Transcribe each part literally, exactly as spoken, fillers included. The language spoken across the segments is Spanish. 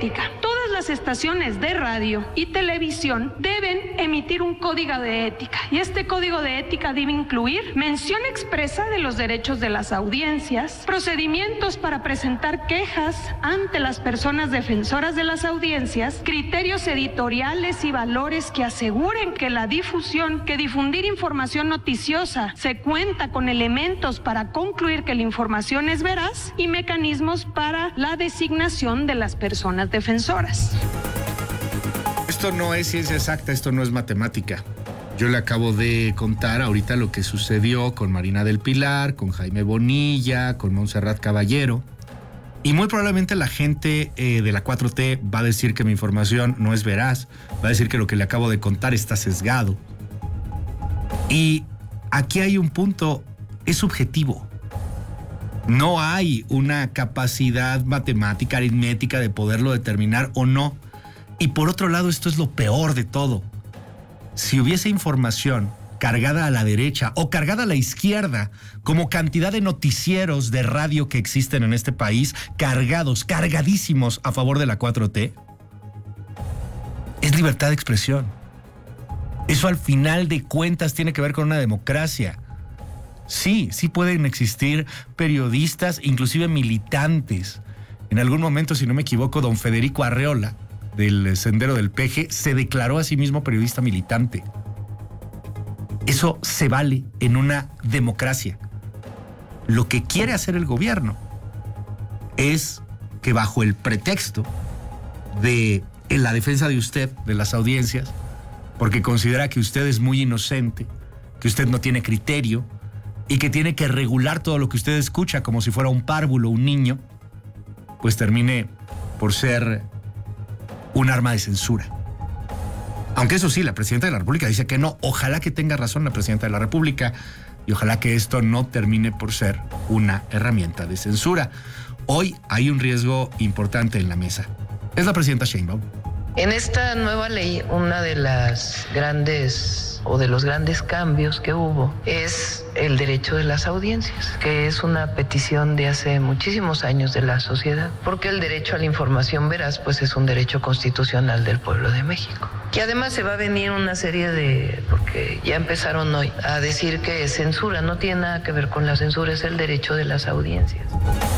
ética. Todas las estaciones de radio y televisión deben emitir un código de ética y este código de ética debe incluir mención expresa de los derechos de las audiencias, procedimientos para presentar quejas ante las personas defensoras de las audiencias, criterios editoriales y valores que aseguren que la difusión, que difundir información noticiosa se cuenta con elementos para concluir que la información es veraz y mecanismos para la designación de las personas defensoras. Esto no es ciencia exacta, esto no es matemática. Yo le acabo de contar ahorita lo que sucedió con Marina del Pilar, con Jaime Bonilla, con Montserrat Caballero. Y muy probablemente la gente eh, de la cuatro T va a decir que mi información no es veraz, va a decir que lo que le acabo de contar está sesgado. Y aquí hay un punto, es subjetivo. No hay una capacidad matemática, aritmética de poderlo determinar o no. Y por otro lado, esto es lo peor de todo. Si hubiese información cargada a la derecha o cargada a la izquierda, como cantidad de noticieros de radio que existen en este país, cargados, cargadísimos a favor de la cuatro T, es libertad de expresión. Eso al final de cuentas tiene que ver con una democracia. Sí, sí pueden existir periodistas, inclusive militantes. En algún momento, si no me equivoco, don Federico Arreola, del Sendero del Peje, se declaró a sí mismo periodista militante. Eso se vale en una democracia. Lo que quiere hacer el gobierno es que bajo el pretexto de en la defensa de usted, de las audiencias, porque considera que usted es muy inocente, que usted no tiene criterio y que tiene que regular todo lo que usted escucha como si fuera un párvulo, un niño, pues termine por ser un arma de censura. Aunque eso sí, la presidenta de la República dice que no. Ojalá que tenga razón la presidenta de la República y ojalá que esto no termine por ser una herramienta de censura. Hoy hay un riesgo importante en la mesa. Es la presidenta Sheinbaum. En esta nueva ley, una de las grandes o de los grandes cambios que hubo es el derecho de las audiencias, que es una petición de hace muchísimos años de la sociedad, porque el derecho a la información veraz pues es un derecho constitucional del pueblo de México. Y además se va a venir una serie de, porque ya empezaron hoy a decir que censura, no tiene nada que ver con la censura, es el derecho de las audiencias.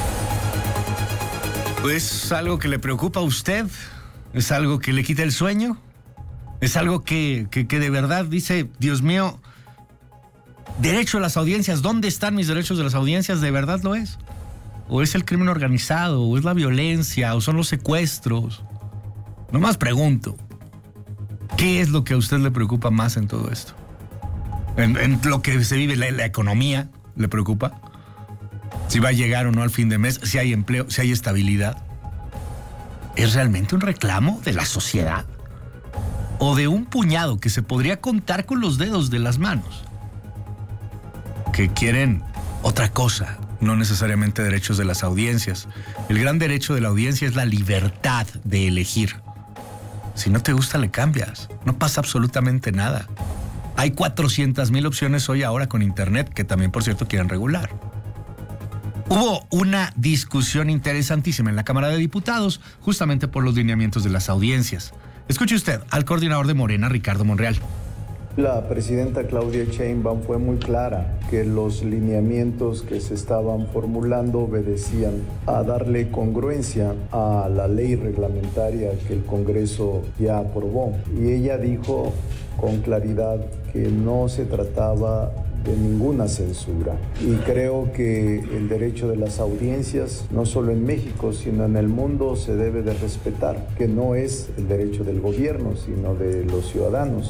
¿Es algo que le preocupa a usted? ¿Es algo que le quita el sueño? ¿Es algo que, que, que de verdad dice, Dios mío, derecho a las audiencias, ¿dónde están mis derechos de las audiencias? ¿De verdad lo es? ¿O es el crimen organizado? ¿O es la violencia? ¿O son los secuestros? Nomás pregunto, ¿qué es lo que a usted le preocupa más en todo esto? ¿En, en lo que se vive, la, la economía le preocupa? ¿Si va a llegar o no al fin de mes? ¿Si hay empleo? ¿Si hay estabilidad? ¿Es realmente un reclamo de la sociedad? ¿O de un puñado que se podría contar con los dedos de las manos? Que quieren otra cosa, no necesariamente derechos de las audiencias. El gran derecho de la audiencia es la libertad de elegir. Si no te gusta, le cambias. No pasa absolutamente nada. Hay cuatrocientas mil opciones hoy ahora con internet, que también, por cierto, quieren regular. Hubo una discusión interesantísima en la Cámara de Diputados, justamente por los lineamientos de las audiencias. Escuche usted al coordinador de Morena, Ricardo Monreal. La presidenta Claudia Sheinbaum fue muy clara que los lineamientos que se estaban formulando obedecían a darle congruencia a la ley reglamentaria que el Congreso ya aprobó. Y ella dijo con claridad que no se trataba de ninguna censura. Y creo que el derecho de las audiencias, no solo en México, sino en el mundo, se debe de respetar, que no es el derecho del gobierno, sino de los ciudadanos.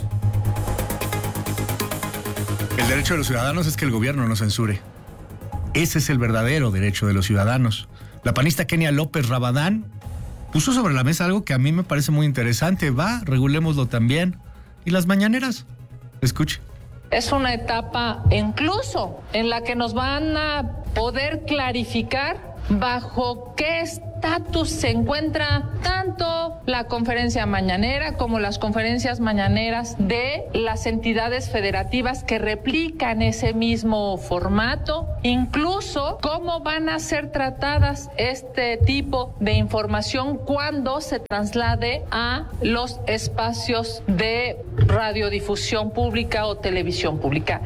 El derecho de los ciudadanos es que el gobierno no censure. Ese es el verdadero derecho de los ciudadanos. La panista Kenia López Rabadán puso sobre la mesa algo que a mí me parece muy interesante. Va, regulémoslo también. ¿Y las mañaneras? Escuche. Es una etapa incluso en la que nos van a poder clarificar bajo qué estatus se encuentra tanto la conferencia mañanera como las conferencias mañaneras de las entidades federativas que replican ese mismo formato, incluso cómo van a ser tratadas este tipo de información cuando se traslade a los espacios de radiodifusión pública o televisión pública.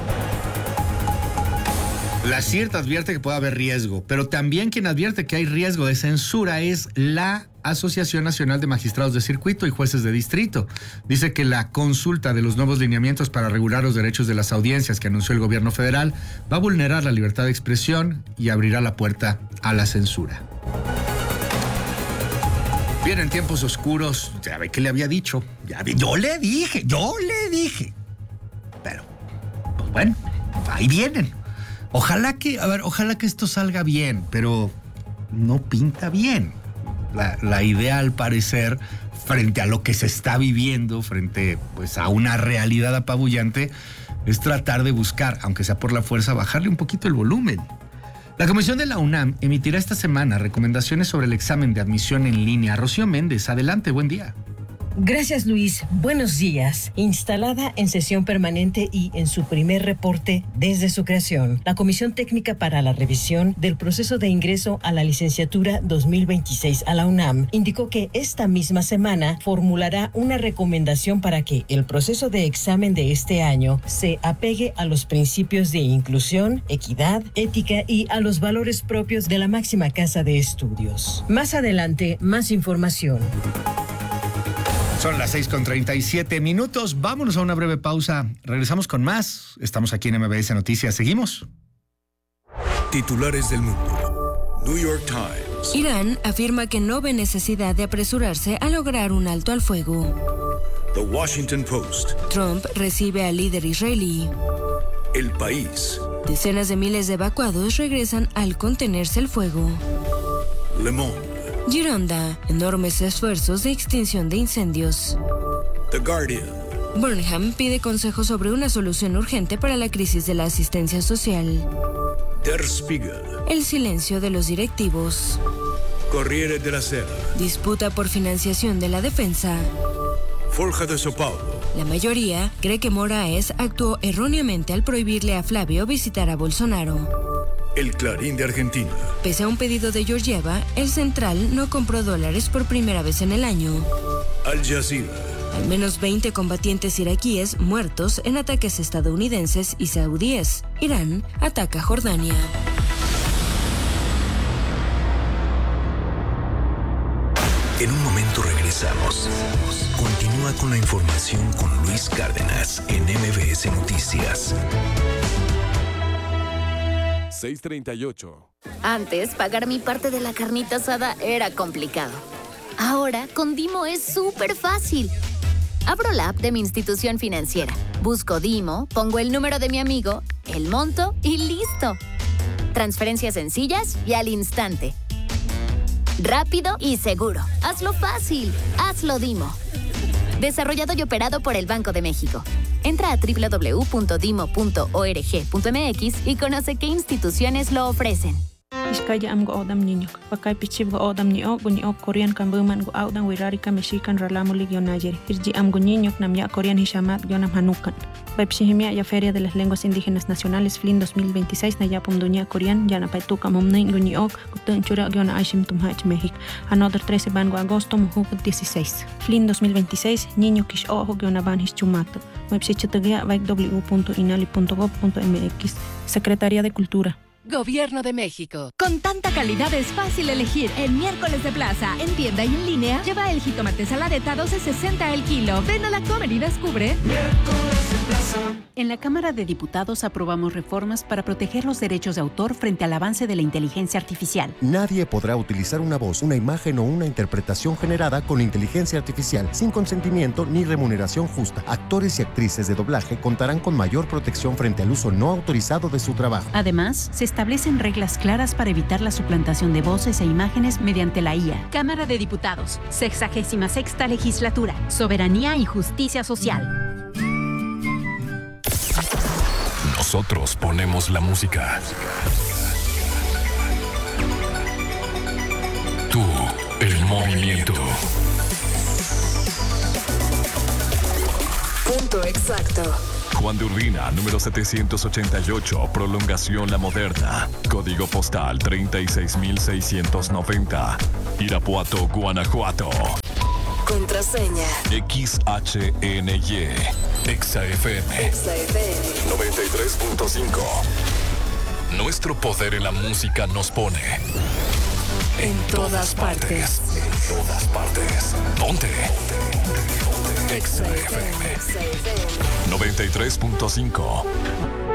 La CIRT advierte que puede haber riesgo, pero también quien advierte que hay riesgo de censura es la Asociación Nacional de Magistrados de Circuito y Jueces de Distrito. Dice que la consulta de los nuevos lineamientos para regular los derechos de las audiencias que anunció el gobierno federal va a vulnerar la libertad de expresión y abrirá la puerta a la censura. Vienen tiempos oscuros, ya ve que le había dicho, ya ve, yo le dije, yo le dije. Pero, pues bueno, ahí vienen. Ojalá que, a ver, ojalá que esto salga bien, pero no pinta bien. La, la idea, al parecer, frente a lo que se está viviendo, frente pues a una realidad apabullante, es tratar de buscar, aunque sea por la fuerza, bajarle un poquito el volumen. La Comisión de la UNAM emitirá esta semana recomendaciones sobre el examen de admisión en línea. Rocío Méndez, adelante, buen día. Gracias, Luis. Buenos días. Instalada en sesión permanente y en su primer reporte desde su creación, la Comisión Técnica para la Revisión del Proceso de Ingreso a la Licenciatura dos mil veintiséis a la UNAM indicó que esta misma semana formulará una recomendación para que el proceso de examen de este año se apegue a los principios de inclusión, equidad, ética y a los valores propios de la máxima casa de estudios. Más adelante, más información. Son las seis con treinta y siete minutos. Vámonos a una breve pausa. Regresamos con más. Estamos aquí en M B S Noticias. Seguimos. Titulares del mundo. New York Times. Irán afirma que no ve necesidad de apresurarse a lograr un alto al fuego. The Washington Post. Trump recibe al líder israelí. El País. Decenas de miles de evacuados regresan al contenerse el fuego. Le Monde. Gironda, enormes esfuerzos de extinción de incendios. The Guardian. Burnham pide consejo sobre una solución urgente para la crisis de la asistencia social. Der Spiegel. El silencio de los directivos. Corriere della Sera. Disputa por financiación de la defensa. Folha de São Paulo. La mayoría cree que Moraes actuó erróneamente al prohibirle a Flavio visitar a Bolsonaro. El Clarín de Argentina. Pese a un pedido de Georgieva, el central no compró dólares por primera vez en el año. Al Jazeera. Al menos veinte combatientes iraquíes muertos en ataques estadounidenses y saudíes. Irán ataca a Jordania. En un momento regresamos. Continúa con la información con Luis Cárdenas en M B S Noticias. seis treinta y ocho. Antes, pagar mi parte de la carnita asada era complicado. Ahora, con Dimo es súper fácil. Abro la app de mi institución financiera, busco Dimo, pongo el número de mi amigo, el monto y listo. Transferencias sencillas y al instante. Rápido y seguro. Hazlo fácil. Hazlo Dimo. Desarrollado y operado por el Banco de México. Entra a doble u doble u doble u punto dimo punto org punto m x y conoce qué instituciones lo ofrecen. Iskaya am go odam niño, pakay pichib go odam niyo, gunyo Korean kan buman go audan wirari ka mexican ralamuli gyonayer. Irji am go niño nam ya Korean hishamat gyonam hanukan. Pepsihimia ya Feria de las Lenguas Indígenas Nacionales F L I N dos mil veintiséis na yapum dunya Korean ya na paituka momnein gunyo gutun chura gyona aishim tumhach México. Another trece bango agosto mujuk dieciséis. F L I N dos mil veintiséis niño kish ojo gyona ban hischumato. Website vai w w w punto inali punto gov punto m x. Secretaría de Cultura. Gobierno de México. Con tanta calidad es fácil elegir. El miércoles de plaza, en tienda y en línea, lleva el jitomate saladeta doce sesenta el kilo. Ven a la Comer y descubre. Miércoles de plaza. En la Cámara de Diputados aprobamos reformas para proteger los derechos de autor frente al avance de la inteligencia artificial. Nadie podrá utilizar una voz, una imagen o una interpretación generada con inteligencia artificial sin consentimiento ni remuneración justa. Actores y actrices de doblaje contarán con mayor protección frente al uso no autorizado de su trabajo. Además, se establecen reglas claras para evitar la suplantación de voces e imágenes mediante la I A. Cámara de Diputados, sexagésima sexta legislatura, soberanía y justicia social. Nosotros ponemos la música. Tú, el movimiento. Exacto. Juan de Urbina, número setecientos ochenta y ocho, Prolongación La Moderna. Código postal treinta y seis mil seiscientos noventa. Irapuato, Guanajuato. Contraseña. X H N Y. Exa F M. Exa F M. noventa y tres punto cinco. Nuestro poder en la música nos pone en todas partes. En todas partes. Ponte. Exa F M. noventa y tres punto cinco.